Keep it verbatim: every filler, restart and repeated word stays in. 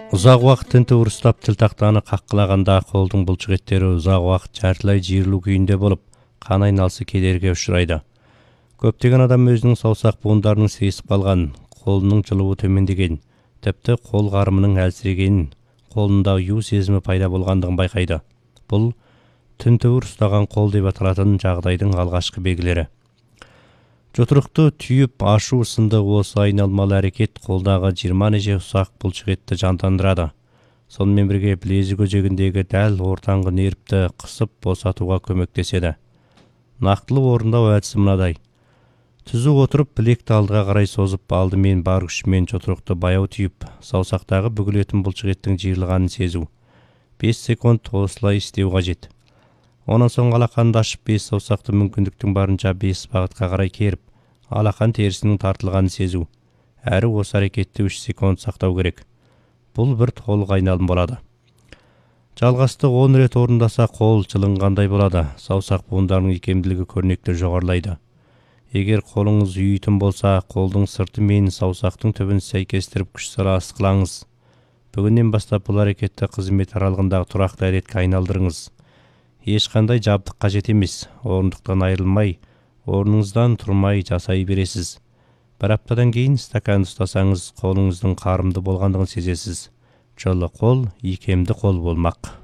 Узак убакыт тинтип урустап тил тактаны каккылаганда колдун булчук эттери узак убакыт жартылай жыйырылуу күйүндө болуп, кан айналысы кедерге учурайт. Көптөгөн адам өзүнүн саусак буундарынын сейисип калган, колунун жылуусу төмөндөгөн, тепти кол карымынын әлсирегенин, колунда юу сезими пайда болгондугун байкайт. Бул тинтип урустаган кол деп аталатын жагдайдын алгачкы белгилери. Жотурукту түйүп ашуу сынды осы айналмалы аракет колдагы жыйырма нече усак булчук этти жандандырады. Сонун менен бирге билезик өзөгүндөгү дәл ортаңгы нервти кысып босатууга көмөктөшөт. Нактылуу орундоо адиси мындай. Түзүп отуруп билекти алдыга карай созуп, алды менен бар күч менен жотурукту баяу түйүп, саусактагы бүгүлөтүн булчук эттин жыйырылганын сезүү. беш секунд осулай иштөө кажет. Онан соң алаканды ашып беш саусакты мүмкүндүктүн барынча беш багытка карай керип, алакан терисинин тартылганын сезүү. Әрі осы аракетти үч секунд сактоо керек. Бул бир толук айналым болот. Жалгастык он рет орундаса кол жылынгандай болот. Саусак буундарынын икемдүүлүгү көрнөктүү жогорулайт. Эгер колуңуз үйүтүн болса, колдун сырты менен саусактын түбүн сайкестирип күч сала аскылаңыз. Бүгүндөн баштап бул аракетти кызмет аралыгындагы турактуу адетке айналдырыңыз. Эч кандай жабдык кажет эмес. Орундуктан айрылмай, орнуңуздан турмай жасай бересиз. Bir аптадан кийин стакан устасаңыз, колуңуздун карымды болгондугун сезесиз. Жолу кол икемди кол болмак.